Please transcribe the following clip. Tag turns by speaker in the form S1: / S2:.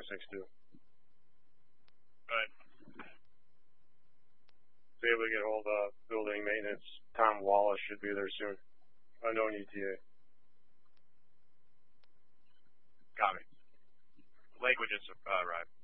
S1: 6-2.
S2: Right.
S1: So able to get hold of building maintenance. Tom Wallace should be there soon. Unknown ETA.
S2: Copy. Lake would just arrive.